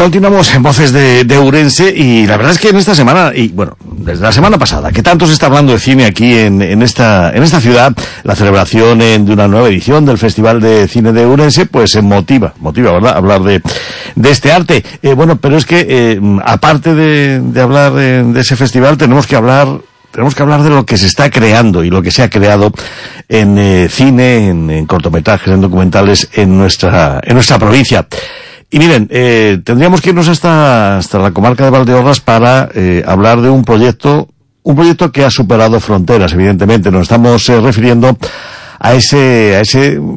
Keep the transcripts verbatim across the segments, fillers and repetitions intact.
Continuamos en Voces de, de Ourense, y la verdad es que en esta semana, y bueno, desde la semana pasada, que tanto se está hablando de cine aquí en, en esta en esta ciudad, la celebración en, de una nueva edición del Festival de Cine de Ourense, pues se motiva, motiva, ¿verdad?, hablar de, de este arte. Eh, bueno, pero es que, eh, aparte de, de hablar de, de ese festival, tenemos que hablar Tenemos que hablar de lo que se está creando y lo que se ha creado en eh, cine, en, en cortometrajes, en documentales en nuestra en nuestra provincia. Y miren, eh, tendríamos que irnos hasta hasta la comarca de Valdeorras para eh, hablar de un proyecto, un proyecto que ha superado fronteras, evidentemente. Nos estamos eh, refiriendo a ese a ese uh,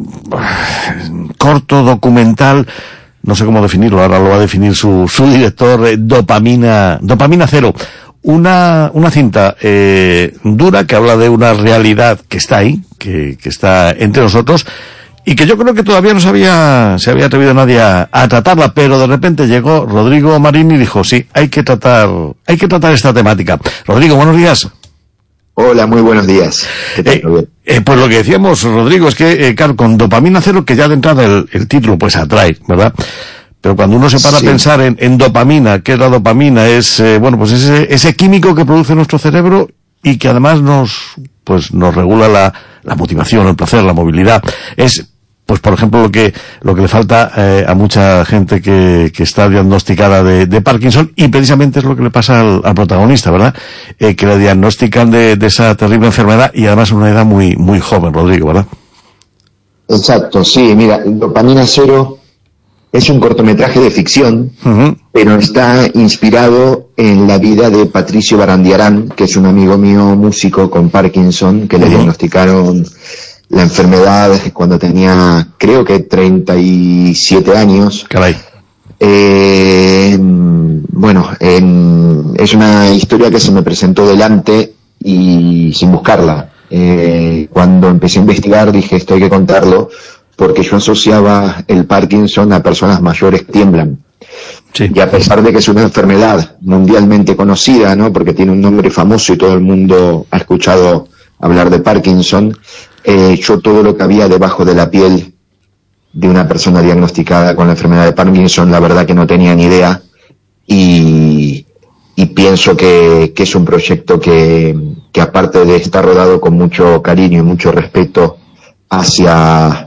corto documental, no sé cómo definirlo, ahora lo va a definir su su director, eh, Dopamina Dopamina Cero. Una, una cinta, eh, dura, que habla de una realidad que está ahí, que, que está entre nosotros, y que yo creo que todavía no se había, se había atrevido nadie a, a tratarla, pero de repente llegó Rodrigo Marín y dijo, sí, hay que tratar, hay que tratar esta temática. Rodrigo, buenos días. Hola, muy buenos días. ¿Qué tal? Eh, eh, pues lo que decíamos, Rodrigo, es que, eh, claro, con Dopamina Cero, que ya de entrada el, el título pues atrae, ¿verdad? Pero cuando uno se para sí. a pensar en, en dopamina, ¿qué es la dopamina? Es, eh, bueno, pues ese, ese químico que produce nuestro cerebro y que además nos, pues nos regula la, la motivación, el placer, la movilidad. Es, pues por ejemplo, lo que, lo que le falta eh, a mucha gente que, que está diagnosticada de, de Parkinson, y precisamente es lo que le pasa al, al protagonista, ¿verdad? Eh, que le diagnostican de, de esa terrible enfermedad, y además a una edad muy, muy joven, Rodrigo, ¿verdad? Exacto, sí, mira, Dopamina Cero es un cortometraje de ficción, uh-huh. pero está inspirado en la vida de Patricio Barandiarán, que es un amigo mío, músico con Parkinson, que uh-huh. le diagnosticaron la enfermedad cuando tenía, creo que treinta y siete años. Caray. Eh, bueno, en, es una historia que se me presentó delante y sin buscarla. Eh, cuando empecé a investigar dije, esto hay que contarlo, porque yo asociaba el Parkinson a personas mayores que tiemblan. Sí. Y a pesar de que es una enfermedad mundialmente conocida, ¿no?, porque tiene un nombre famoso y todo el mundo ha escuchado hablar de Parkinson, eh, yo todo lo que había debajo de la piel de una persona diagnosticada con la enfermedad de Parkinson, la verdad que no tenía ni idea, y, y pienso que, que es un proyecto que, que aparte de estar rodado con mucho cariño y mucho respeto hacia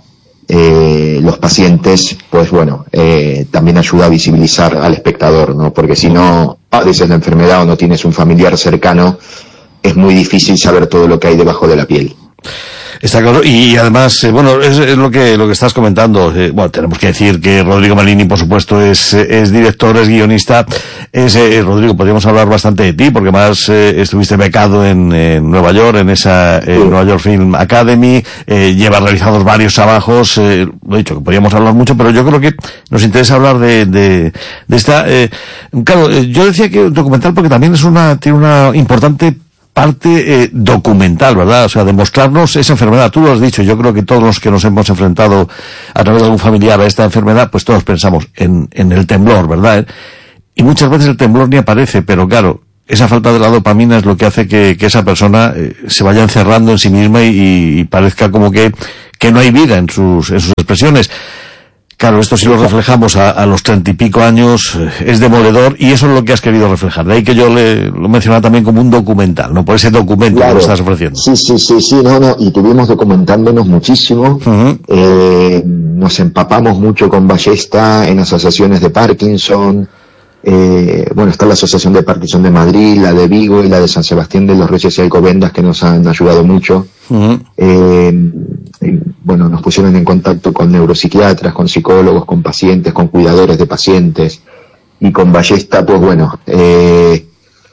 Eh, los pacientes, pues bueno, eh, también ayuda a visibilizar al espectador, ¿no? Porque si no padeces la enfermedad o no tienes un familiar cercano, es muy difícil saber todo lo que hay debajo de la piel. Está claro, y además, eh, bueno, es, es lo que lo que estás comentando. Eh, bueno, tenemos que decir que Rodrigo Marini, por supuesto, es es director, es guionista. Es eh, Rodrigo, podríamos hablar bastante de ti, porque más eh, estuviste becado en, en Nueva York, en esa eh, sí. Nueva York Film Academy. Eh, llevas realizados varios trabajos. Eh, lo he dicho, que podríamos hablar mucho, pero yo creo que nos interesa hablar de de, de esta. Eh, claro, eh, yo decía que documental porque también es una tiene una importante parte eh, documental, ¿verdad? O sea, demostrarnos esa enfermedad. Tú lo has dicho, yo creo que todos los que nos hemos enfrentado a través de algún familiar a esta enfermedad, pues todos pensamos en, en el temblor, ¿verdad? Y muchas veces el temblor ni aparece, pero claro, esa falta de la dopamina es lo que hace que, que esa persona eh, se vaya encerrando en sí misma y, y parezca como que, que no hay vida en sus, en sus expresiones. Claro, esto si lo reflejamos a, a los treinta y pico años, eh, es demoledor, y eso es lo que has querido reflejar. De ahí que yo le, lo mencionaba también como un documental, ¿no? Por ese documento claro. que lo estás ofreciendo. Sí, sí, sí, sí, no, no, y tuvimos documentándonos muchísimo. Uh-huh. Eh, nos empapamos mucho con Ballesta en asociaciones de Parkinson. Eh, bueno, está la Asociación de Parkinson de Madrid, la de Vigo y la de San Sebastián de los Reyes y Alcobendas, que nos han ayudado mucho. Uh-huh. Eh, bueno, nos pusieron en contacto con neuropsiquiatras, con psicólogos, con pacientes, con cuidadores de pacientes, y con Ballesta, pues bueno, eh,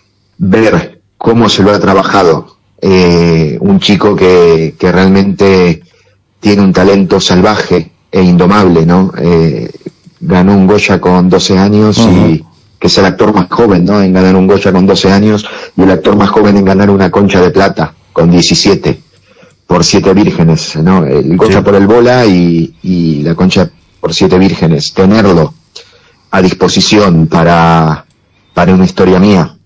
ver cómo se lo ha trabajado eh, un chico que, que realmente tiene un talento salvaje e indomable, ¿no? Eh, ganó un Goya con doce años uh-huh. y que es el actor más joven, ¿no?, en ganar un Goya con doce años, y el actor más joven en ganar una Concha de Plata con diecisiete, por siete vírgenes, ¿no? El Goya sí. por el bola y, y la Concha por siete vírgenes. Tenerlo a disposición para, para una historia mía,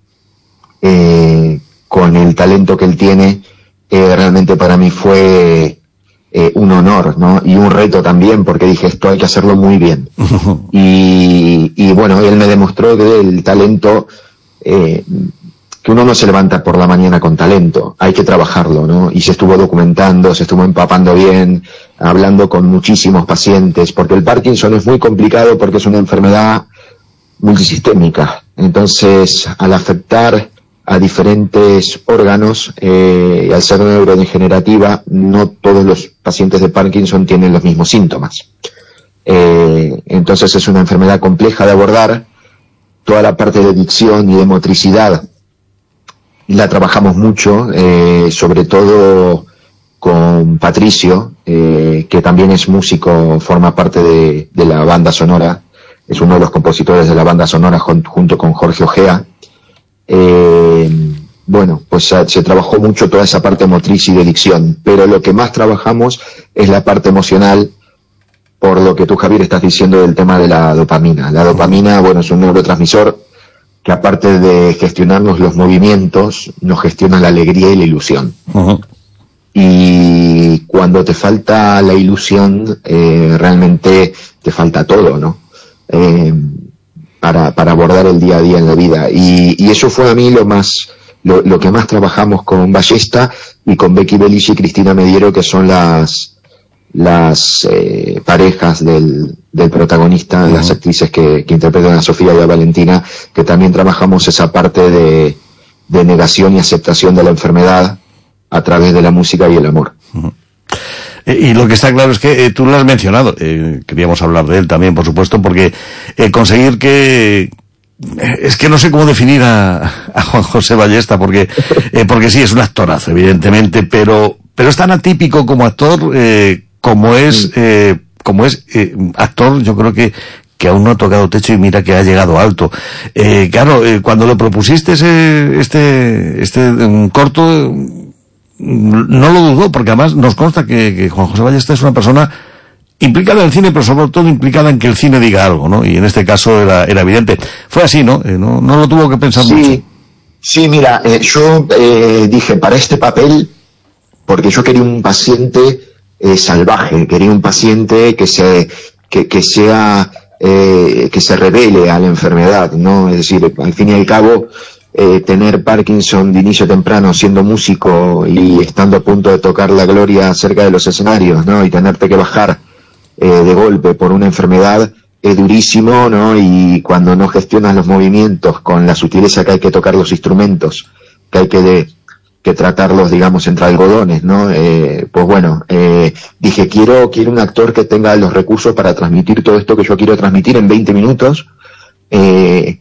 eh, con el talento que él tiene, eh, realmente para mí fue eh, un honor, ¿no? Y un reto también, porque dije, esto hay que hacerlo muy bien. y, y bueno, bueno, él me demostró que el talento, eh, que uno no se levanta por la mañana con talento, hay que trabajarlo, ¿no? Y se estuvo documentando, se estuvo empapando bien, hablando con muchísimos pacientes, porque el Parkinson es muy complicado porque es una enfermedad multisistémica. Entonces, al afectar a diferentes órganos, eh, y al ser neurodegenerativa, no todos los pacientes de Parkinson tienen los mismos síntomas. Eh, entonces es una enfermedad compleja de abordar. Toda la parte de dicción y de motricidad la trabajamos mucho, eh, sobre todo con Patricio, eh, que también es músico, forma parte de, de la banda sonora, es uno de los compositores de la banda sonora junto con Jorge Ojea. Eh, bueno, pues se, se trabajó mucho toda esa parte motriz y de dicción, pero lo que más trabajamos es la parte emocional, por lo que tú, Javier, estás diciendo del tema de la dopamina. La dopamina, bueno, es un neurotransmisor que, aparte de gestionarnos los movimientos, nos gestiona la alegría y la ilusión. Uh-huh. Y cuando te falta la ilusión, eh, realmente te falta todo, ¿no? Eh, para, para abordar el día a día en la vida. Y, y eso fue a mí lo más, lo, lo que más trabajamos con Ballesta y con Becky Belich y Cristina Mediero, que son las, las eh, parejas del, del protagonista, uh-huh. las actrices que, que interpretan a Sofía y a Valentina, que también trabajamos esa parte de, de negación y aceptación de la enfermedad a través de la música y el amor. Uh-huh. Eh, y lo que está claro es que eh, tú lo has mencionado, eh, queríamos hablar de él también, por supuesto, porque eh, conseguir que... Es que no sé cómo definir a, a Juan José Ballesta, porque eh, porque sí, es un actorazo, evidentemente, pero pero es tan atípico como actor, eh, como es eh, como es eh, actor, yo creo que que aún no ha tocado techo y mira que ha llegado alto. Eh, claro, eh, cuando lo propusiste ese, este este um, corto, no lo dudó, porque además nos consta que, que Juan José Ballesta es una persona implicada en el cine, pero sobre todo implicada en que el cine diga algo, ¿no? Y en este caso era, era evidente. Fue así, ¿no? Eh, no, no lo tuvo que pensar sí, mucho. Sí, mira, eh, yo eh, dije, para este papel, porque yo quería un paciente eh, salvaje, quería un paciente que se, que, que sea, eh, que se revele a la enfermedad, ¿no? Es decir, al fin y al cabo, eh, tener Parkinson de inicio temprano siendo músico y estando a punto de tocar la gloria cerca de los escenarios, ¿no? Y tenerte que bajar Eh, de golpe por una enfermedad es durísimo, ¿no? Y cuando no gestionas los movimientos con la sutileza que hay que tocar los instrumentos, que hay que, de, que tratarlos, digamos, entre algodones, ¿no? Eh, pues bueno, eh, dije, quiero, quiero un actor que tenga los recursos para transmitir todo esto que yo quiero transmitir en veinte minutos, eh,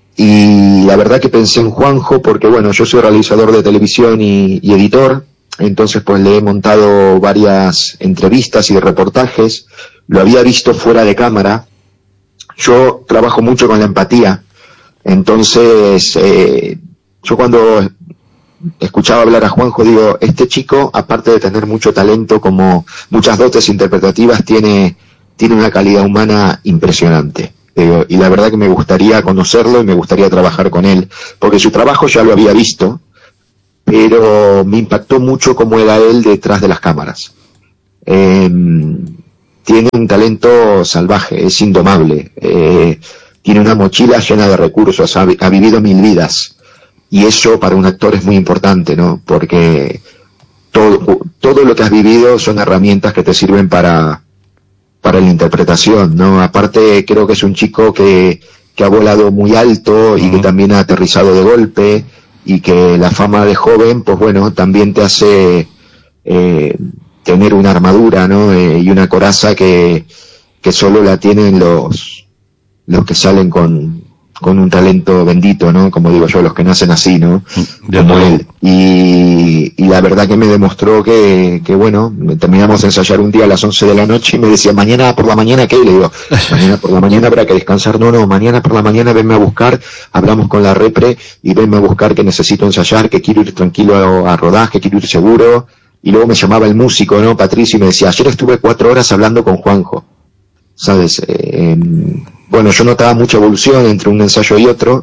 y la verdad que pensé en Juanjo porque, bueno, yo soy realizador de televisión y, y editor. Entonces pues le he montado varias entrevistas y reportajes, lo había visto fuera de cámara. Yo trabajo mucho con la empatía, entonces eh, yo cuando escuchaba hablar a Juanjo digo, este chico, aparte de tener mucho talento, como muchas dotes interpretativas, tiene, tiene una calidad humana impresionante. Digo, y la verdad que me gustaría conocerlo y me gustaría trabajar con él, porque su trabajo ya lo había visto, pero me impactó mucho cómo era él detrás de las cámaras. Eh, tiene un talento salvaje, es indomable, eh, tiene una mochila llena de recursos, ha, ha vivido mil vidas, y eso para un actor es muy importante, ¿no? Porque todo, todo lo que has vivido son herramientas que te sirven para, para la interpretación, ¿no? Aparte creo que es un chico que, que ha volado muy alto y que también ha aterrizado de golpe, y que la fama de joven, pues bueno, también te hace eh, tener una armadura, ¿no? Eh, y una coraza que, que solo la tienen los, los que salen con, con un talento bendito, ¿no? Como digo yo, los que nacen así, ¿no? Como él. Y, y la verdad que me demostró que, que bueno, terminamos de ensayar un día a las once de la noche y me decía, mañana por la mañana, ¿qué? Y le digo, mañana por la mañana habrá que descansar. No, no, mañana por la mañana venme a buscar, hablamos con la repre y venme a buscar que necesito ensayar, que quiero ir tranquilo a, a rodaje, quiero ir seguro. Y luego me llamaba el músico, ¿no? Patricio, y me decía, ayer estuve cuatro horas hablando con Juanjo. ¿Sabes? Eh, bueno, yo notaba mucha evolución entre un ensayo y otro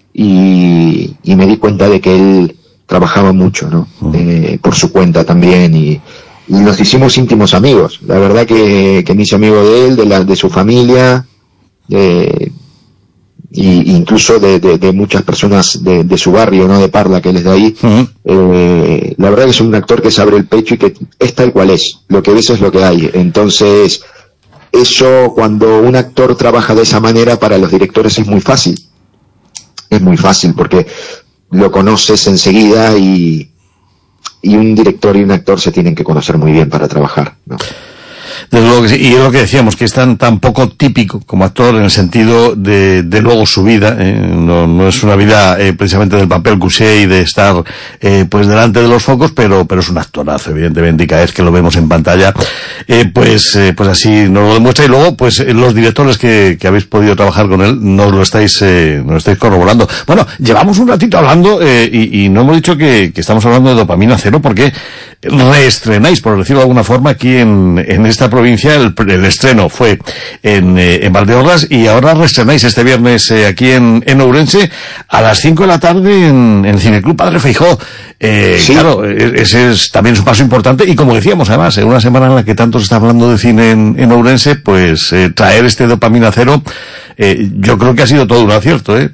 y, y me di cuenta de que él trabajaba mucho, ¿no? Eh, por su cuenta también y, y nos hicimos íntimos amigos. La verdad que, que me hice amigo de él, de la, de su familia, de, y incluso de, de, de muchas personas de, de su barrio, no de Parla, que él es de ahí. Uh-huh. eh, la verdad que es un actor que se abre el pecho y que es tal cual es, lo que ves es lo que hay. Entonces, eso, cuando un actor trabaja de esa manera, para los directores es muy fácil, es muy fácil porque lo conoces enseguida, y y un director y un actor se tienen que conocer muy bien para trabajar, ¿no? Desde luego que sí, y es lo que decíamos, que es tan, tan poco típico como actor en el sentido de, de luego su vida, eh, no, no es una vida eh, precisamente del papel couché y de estar eh, pues delante de los focos, pero, pero es un actorazo, evidentemente, y cada vez que lo vemos en pantalla, eh, pues, eh, pues así nos lo demuestra, y luego, pues, eh, los directores que, que habéis podido trabajar con él, nos lo estáis, eh, nos lo estáis corroborando. Bueno, llevamos un ratito hablando, eh, y, y no hemos dicho que, que estamos hablando de Dopamina Cero, porque reestrenáis, por decirlo de alguna forma, aquí en, en esta provincia. El, el estreno fue en, eh, en Valdeorras, y ahora reestrenáis este viernes eh, aquí en, en Ourense a las cinco de la tarde en, en el Cineclub Padre Feijó. Eh, sí. Claro, ese es también un paso importante, y como decíamos, además, en una semana en la que tanto se está hablando de cine en, en Ourense, pues eh, traer este Dopamina Cero, eh, yo creo que ha sido todo un acierto, ¿eh?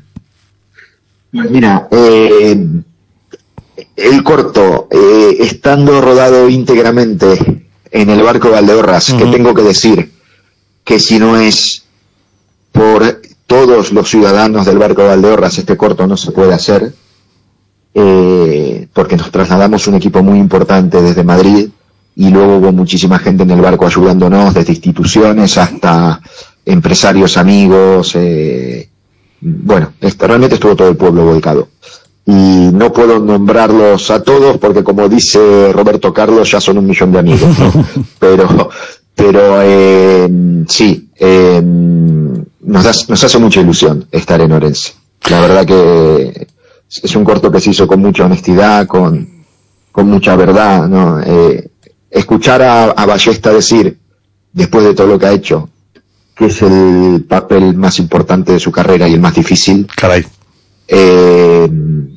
Mira, eh... el corto, eh, estando rodado íntegramente en el barco de Valdeorras, uh-huh. que tengo que decir que si no es por todos los ciudadanos del barco de Valdeorras, este corto no se puede hacer, eh, porque nos trasladamos un equipo muy importante desde Madrid, y luego hubo muchísima gente en el barco ayudándonos, desde instituciones hasta empresarios, amigos, eh, bueno, este, realmente estuvo todo el pueblo volcado. Y no puedo nombrarlos a todos porque, como dice Roberto Carlos, ya son un millón de amigos, ¿no? pero pero eh, sí, eh, nos, da, nos hace mucha ilusión estar en Ourense. La verdad que es un corto que se hizo con mucha honestidad, con con mucha verdad, ¿no? Eh, escuchar a, a Ballesta decir, después de todo lo que ha hecho, que es el papel más importante de su carrera y el más difícil. Caray. Eh,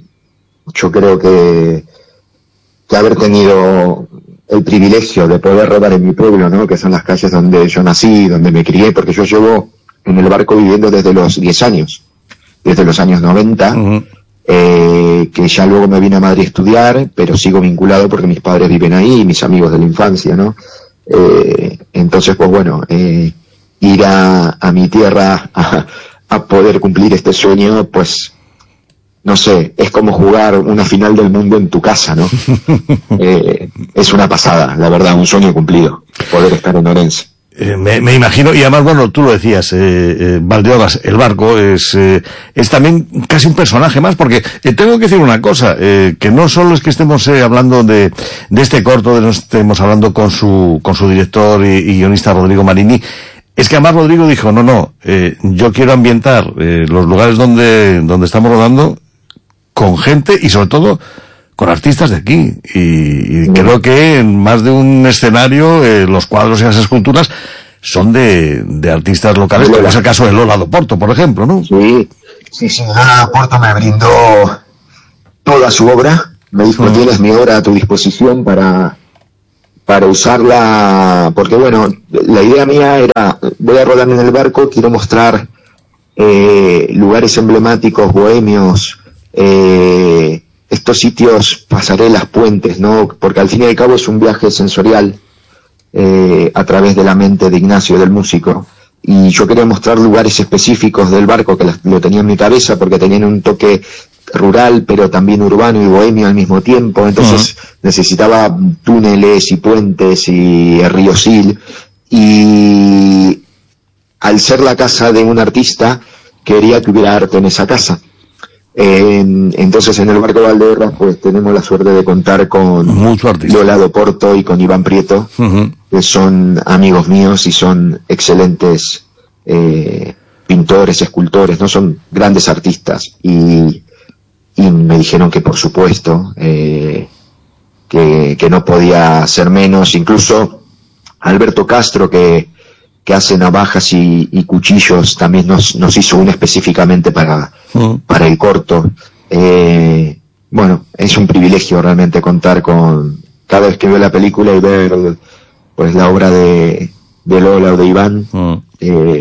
yo creo que, que haber tenido el privilegio de poder rodar en mi pueblo, ¿no? Que son las calles donde yo nací, donde me crié, porque yo llevo en el barco viviendo desde los diez años, desde los años noventa, uh-huh. eh, que ya luego me vine a Madrid a estudiar, pero sigo vinculado porque mis padres viven ahí, mis amigos de la infancia, ¿no? Eh, entonces, pues bueno, eh, ir a, a mi tierra a, a poder cumplir este sueño, pues, no sé, es como jugar una final del mundo en tu casa, ¿no? eh, es una pasada, la verdad, un sueño cumplido, poder estar en Ourense. Eh, me, me imagino, y además, bueno, tú lo decías, eh, eh, Valdeorras, el barco, es eh, es también casi un personaje más, porque eh, tengo que decir una cosa, eh, que no solo es que estemos eh, hablando de de este corto, de no estemos hablando con su con su director y, y guionista Rodrigo Marini, es que además Rodrigo dijo, no, no, eh, yo quiero ambientar eh, los lugares donde donde estamos rodando con gente y sobre todo con artistas de aquí, y, y creo que en más de un escenario eh, los cuadros y las esculturas son de, de artistas locales, como es el caso de Lola Doporto, por ejemplo, ¿no? Sí, sí, sí, Lola Doporto me brindó toda su obra, me dijo, uh-huh. tienes mi obra a tu disposición para, para usarla, porque bueno, la idea mía era, voy a rodar en el barco, quiero mostrar eh, lugares emblemáticos, bohemios, eh, estos sitios, pasarelas, puentes, ¿no? Porque al fin y al cabo es un viaje sensorial eh, a través de la mente de Ignacio, del músico, y yo quería mostrar lugares específicos del barco que lo tenía en mi cabeza porque tenían un toque rural pero también urbano y bohemio al mismo tiempo, entonces uh-huh. necesitaba túneles y puentes y el río Sil, y al ser la casa de un artista quería que hubiera arte en esa casa. Eh, entonces en el barco de Valdeorras pues tenemos la suerte de contar con Lola Doporto y con Iván Prieto, uh-huh. que son amigos míos y son excelentes eh, pintores, escultores, no son grandes artistas, y, y me dijeron que por supuesto eh, que, que no podía ser menos. Incluso Alberto Castro, que que hace navajas y, y cuchillos, también nos, nos hizo una específicamente para, uh-huh. para el corto. Eh, bueno, es un privilegio realmente contar con, cada vez que veo la película y ver pues la obra de, de Lola o de Iván, uh-huh. eh, no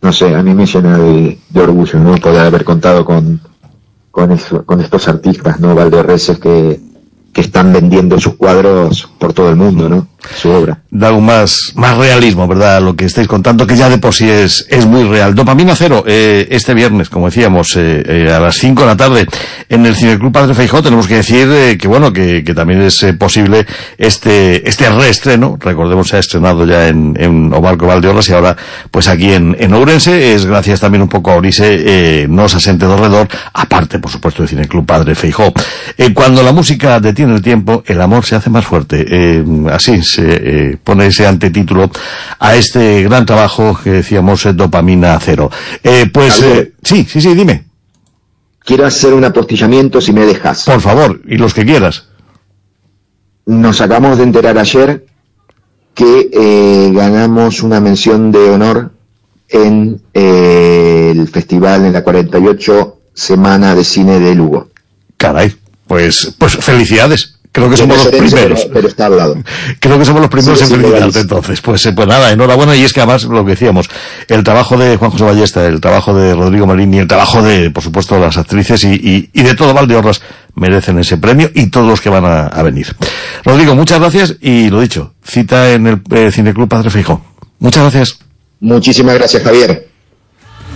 no sé, a mí me llena de, de orgullo, ¿no? Poder haber contado con, con eso, con estos artistas, ¿no? Valderreses que, que están vendiendo sus cuadros por todo el mundo, ¿no? Su obra. Da un más, más realismo, ¿verdad? Lo que estáis contando, que ya de por sí es, es muy real. Dopamina Cero, eh, este viernes, como decíamos, eh, eh, a las cinco de la tarde, en el Cineclub Padre Feijóo. Tenemos que decir, eh, que bueno, que, que también es eh, posible este, este reestreno. Recordemos, se ha estrenado ya en, en Omarco Valdeorras y ahora, pues aquí en, en Ourense. Es gracias también un poco a Orise, eh, Nos Asente do Redor, aparte, por supuesto, del Cineclub Padre Feijóo. Eh, cuando la música detiene el tiempo, el amor se hace más fuerte. Eh, así se eh, pone ese antetítulo a este gran trabajo que decíamos, eh, Dopamina Cero. Eh, pues, eh, sí, sí, sí, dime. Quiero hacer un apostillamiento, si me dejas. Por favor, y los que quieras. Nos acabamos de enterar ayer que eh, ganamos una mención de honor en eh, el festival, en la cuarenta y ocho Semana de Cine de Lugo. Caray, pues, pues felicidades. Creo que somos los primeros. Pero, pero está hablado. Creo que somos los primeros sí, en sí, felicitarte, entonces. Pues, eh, pues nada, enhorabuena. Y es que además, lo que decíamos, el trabajo de Juan José Ballesta, el trabajo de Rodrigo Marín, el trabajo de, por supuesto, las actrices y, y, y de todo Valdeorras merecen ese premio, y todos los que van a, a venir. Rodrigo, muchas gracias, y lo dicho, cita en el eh, Cineclub Padre Feijóo. Muchas gracias. Muchísimas gracias, Javier.